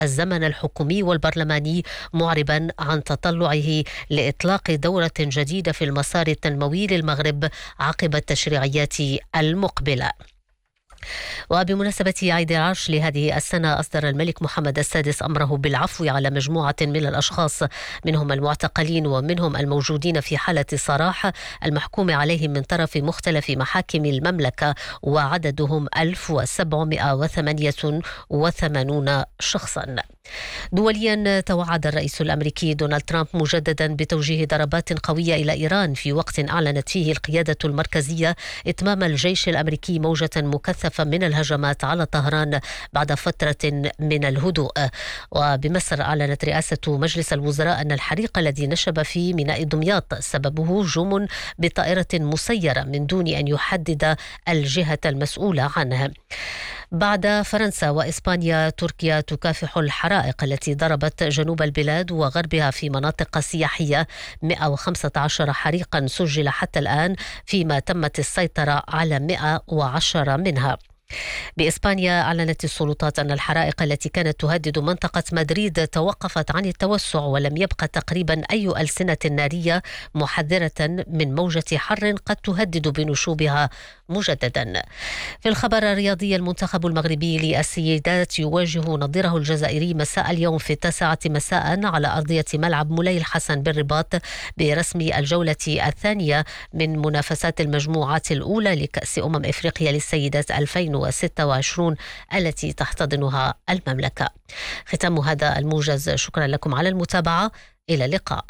الزمن الحكومي والبرلماني، معربا عن تطلعه لإطلاق دورة جديدة في المسار التنموي للمغرب عقب التشريعيات المقبلة. وبمناسبة عيد العرش لهذه السنة، أصدر الملك محمد السادس أمره بالعفو على مجموعة من الأشخاص، منهم المعتقلين ومنهم الموجودين في حالة سراح، المحكوم عليهم من طرف مختلف محاكم المملكة، وعددهم 1788 شخصا. دوليا، توعد الرئيس الأمريكي دونالد ترامب مجددا بتوجيه ضربات قوية إلى إيران في وقت أعلنت فيه القيادة المركزية إتمام الجيش الأمريكي موجة مكثفة من الهجمات على طهران بعد فترة من الهدوء. وبمصر، أعلنت رئاسة مجلس الوزراء أن الحريق الذي نشب في ميناء دمياط سببه هجوم بطائرة مسيرة من دون أن يحدد الجهة المسؤولة عنه. بعد فرنسا وإسبانيا، تركيا تكافح الحرائق التي ضربت جنوب البلاد وغربها في مناطق سياحية. 115 حريقا سجل حتى الآن، فيما تمت السيطرة على 110 منها. بإسبانيا، أعلنت السلطات أن الحرائق التي كانت تهدد منطقة مدريد توقفت عن التوسع، ولم يبقى تقريبا أي ألسنة نارية، محذرة من موجة حر قد تهدد بنشوبها مجددا. في الخبر الرياضي، المنتخب المغربي للسيدات يواجه نظيره الجزائري مساء اليوم في 9 مساء على أرضية ملعب مولاي الحسن بالرباط، برسم الجولة الثانية من منافسات المجموعات الأولى لكأس إفريقيا للسيدات 2026 التي تحتضنها المملكة. ختام هذا الموجز، شكرا لكم على المتابعة، إلى اللقاء.